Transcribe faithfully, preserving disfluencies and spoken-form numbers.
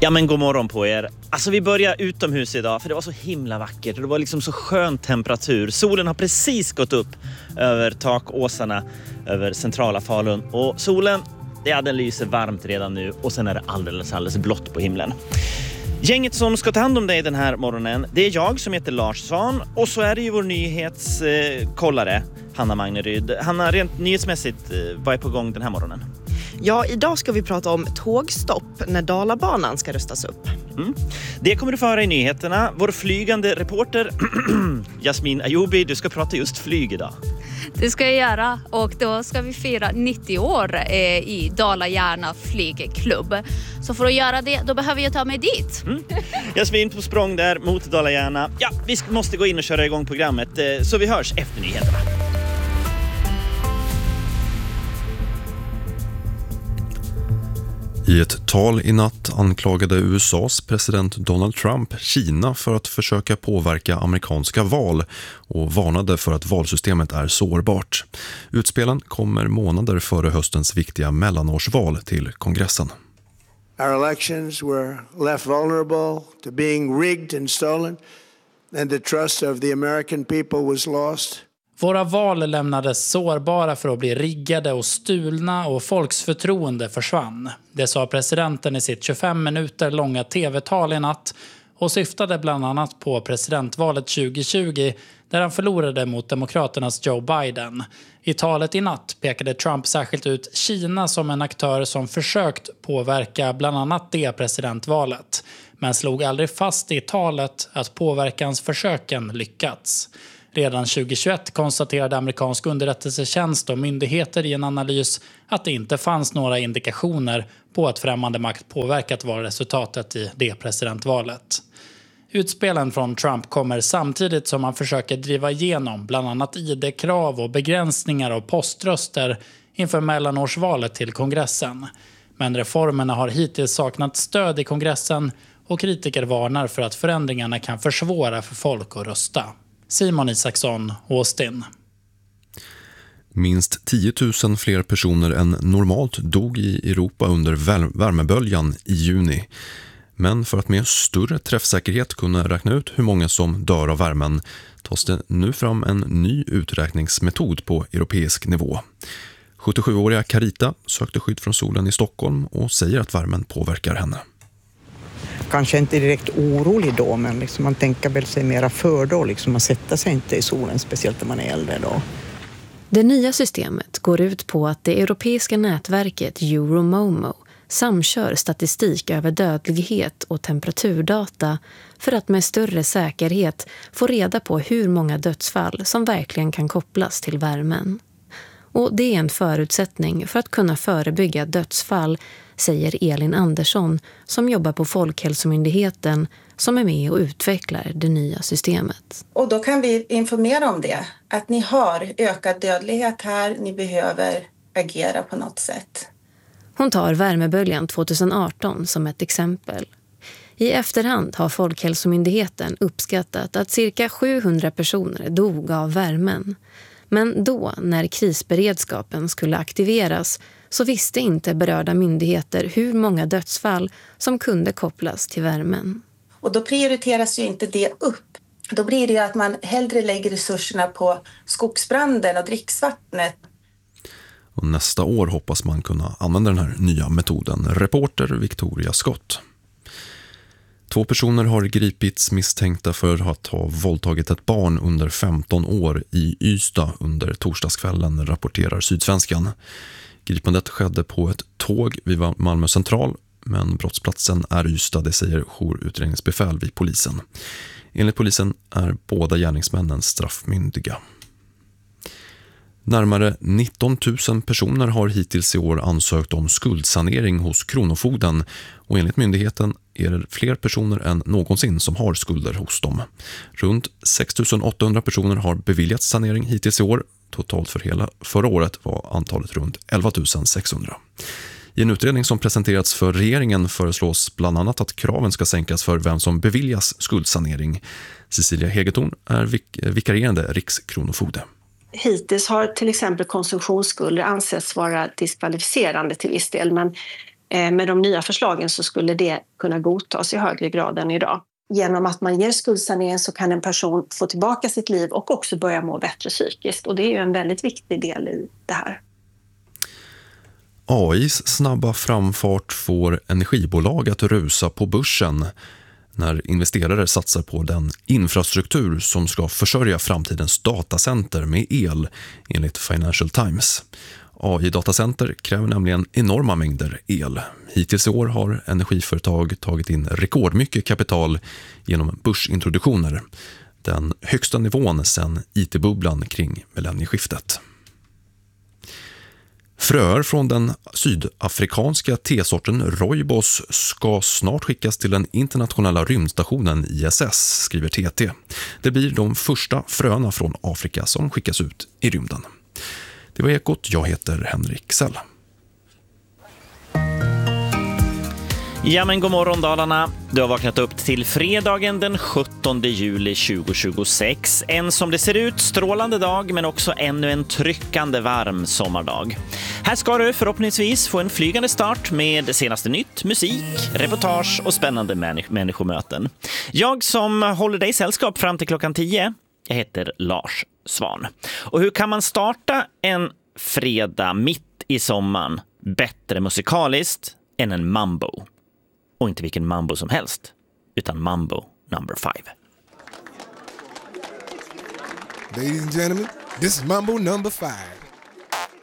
Ja men god morgon på er. Alltså vi börjar utomhus idag för det var så himla vackert och det var liksom så skön temperatur. Solen har precis gått upp över takåsarna över centrala Falun och solen, ja, den lyser varmt redan nu och sen är det alldeles alldeles blått på himlen. Gänget som ska ta hand om dig den här morgonen, det är jag som heter Lars Svan och så är det ju vår nyhetskollare eh, Hanna Magneryd. Hanna, rent nyhetsmässigt, eh, vad är på gång den här morgonen? Ja, idag ska vi prata om tågstopp när Dalabanan ska rustas upp. Mm. Det kommer du få höra i nyheterna. Vår flygande reporter Jasmin Ayubi, du ska prata just flyg idag. Det ska jag göra och då ska vi fira nittio år eh, i Dala-Järna flygklubb. Så för att göra det, då behöver jag ta mig dit. Mm. Jasmin på språng där mot Dala-Järna. Ja, vi måste gå in och köra igång programmet eh, så vi hörs efter nyheterna. I ett tal i natt anklagade U S A:s president Donald Trump Kina för att försöka påverka amerikanska val och varnade för att valsystemet är sårbart. Utspelen kommer månader före höstens viktiga mellanårsval till kongressen. Our elections were left vulnerable to being rigged and stolen, and the trust of the American people was lost. Våra val lämnades sårbara för att bli riggade och stulna och folks förtroende försvann. Det sa presidenten i sitt tjugofem minuter långa tv-tal i natt och syftade bland annat på presidentvalet tjugo tjugo där han förlorade mot demokraternas Joe Biden. I talet i natt pekade Trump särskilt ut Kina som en aktör som försökt påverka bland annat det presidentvalet, men slog aldrig fast i talet att påverkansförsöken lyckats. Redan tjugo tjugoett konstaterade amerikansk underrättelsetjänst och myndigheter i en analys att det inte fanns några indikationer på att främmande makt påverkat valresultatet i det presidentvalet. Utspelen från Trump kommer samtidigt som han försöker driva igenom bland annat I D-krav och begränsningar av poströster inför mellanårsvalet till kongressen. Men reformerna har hittills saknat stöd i kongressen och kritiker varnar för att förändringarna kan försvåra för folk att rösta. Simon Isaksson, Austin. Minst tio tusen fler personer än normalt dog i Europa under värmeböljan i juni. Men för att med större träffsäkerhet kunna räkna ut hur många som dör av värmen tas det nu fram en ny uträkningsmetod på europeisk nivå. sjuttiosjuåriga Carita sökte skydd från solen i Stockholm och säger att värmen påverkar henne. Kanske inte direkt orolig då, men liksom man tänker väl sig mera för då. Liksom man sätter sig inte i solen, speciellt när man är äldre då. Det nya systemet går ut på att det europeiska nätverket Euromomo samkör statistik över dödlighet och temperaturdata för att med större säkerhet få reda på hur många dödsfall som verkligen kan kopplas till värmen. Och det är en förutsättning för att kunna förebygga dödsfall, säger Elin Andersson som jobbar på Folkhälsomyndigheten som är med och utvecklar det nya systemet. Och då kan vi informera om det, att ni har ökad dödlighet här, ni behöver agera på något sätt. Hon tar värmeböljan tjugoarton som ett exempel. I efterhand har Folkhälsomyndigheten uppskattat att cirka sjuhundra personer dog av värmen. Men då, när krisberedskapen skulle aktiveras, så visste inte berörda myndigheter hur många dödsfall som kunde kopplas till värmen. Och då prioriteras ju inte det upp. Då blir det ju att man hellre lägger resurserna på skogsbranden och dricksvattnet. Och nästa år hoppas man kunna använda den här nya metoden. Reporter Victoria Scott. Två personer har gripits misstänkta för att ha våldtagit ett barn under femton år i Ystad under torsdagskvällen, rapporterar Sydsvenskan. Gripandet skedde på ett tåg vid Malmö central, men brottsplatsen är Ystad, det säger jourutredningsbefäl vid polisen. Enligt polisen är båda gärningsmännen straffmyndiga. Närmare nitton tusen personer har hittills i år ansökt om skuldsanering hos Kronofogden och enligt myndigheten är det fler personer än någonsin som har skulder hos dem. Runt sex tusen åttahundra personer har beviljats sanering hittills i år. Totalt för hela förra året var antalet runt elva tusen sexhundra. I en utredning som presenterats för regeringen föreslås bland annat att kraven ska sänkas för vem som beviljas skuldsanering. Cecilia Hegetorn är vik- vikarierande rikskronofogde. Hittills har till exempel konsumtionsskulder ansetts vara diskvalificerande till viss del, men Med de nya förslagen så skulle det kunna godtas i högre grad än idag. Genom att man ger skuldsanering så kan en person få tillbaka sitt liv och också börja må bättre psykiskt. Och det är ju en väldigt viktig del i det här. A I:s snabba framfart får energibolag att rusa på börsen när investerare satsar på den infrastruktur som ska försörja framtidens datacenter med el, enligt Financial Times. A I-datacenter kräver nämligen enorma mängder el. Hittills i år har energiföretag tagit in rekordmycket kapital genom börsintroduktioner. Den högsta nivån sedan I T-bubblan kring millennieskiftet. Fröer från den sydafrikanska tesorten Rooibos ska snart skickas till den internationella rymdstationen I S S, skriver T T. Det blir de första fröna från Afrika som skickas ut i rymden. Det var Ekot, jag heter Henrik Sell. Ja men god morgon Dalarna. Du har vaknat upp till fredagen den sjuttonde juli tjugohundratjugosex. En som det ser ut strålande dag men också ännu en tryckande varm sommardag. Här ska du förhoppningsvis få en flygande start med senaste nytt, musik, reportage och spännande människ- människomöten. Jag som håller dig sällskap fram till klockan tio, jag heter Lars Svan. Och hur kan man starta en fredag mitt i sommaren bättre musikaliskt än en mambo? Och inte vilken mambo som helst, utan mambo number five. Ladies and gentlemen, this is mambo number five.